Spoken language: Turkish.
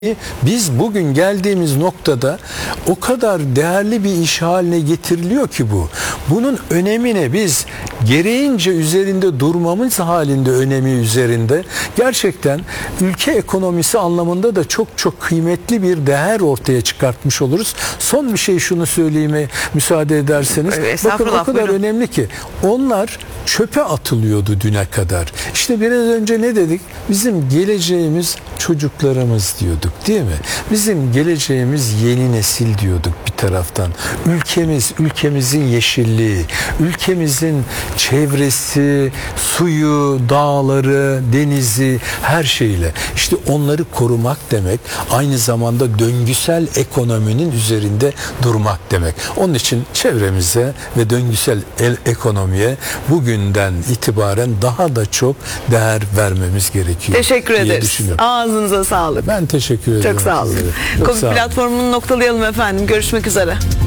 Biz bugün geldiğimiz noktada o kadar değerli bir iş haline getiriliyor ki bu. Bunun önemine biz gereğince üzerinde durmamız halinde önemi üzerinde gerçekten ülke ekonomisi anlamında da çok çok kıymetli bir değer ortaya çıkartmış oluruz. Son bir şey şunu söyleyeyim müsaade ederseniz. Bakın o kadar önemli ki onlar çöpe atılıyordu düne kadar. İşte biraz önce ne dedik? Bizim geleceğimiz çocuklarımız diyorduk, değil mi? Bizim geleceğimiz yeni nesil diyorduk bir taraftan. Ülkemizin yeşilliği, ülkemizin çevresi, suyu, dağları, denizi, her şeyle. İşte onları korumak demek, aynı zamanda döngüsel ekonominin üzerinde durmak demek. Onun için çevremize ve döngüsel ekonomiye bugünden itibaren daha da çok değer vermemiz gerekiyor. Teşekkür ederiz. Ağzınıza sağlık. Ben teşekkür ederim. Çok sağ olun. Komik platformunu noktalayalım efendim. Görüşmek üzere.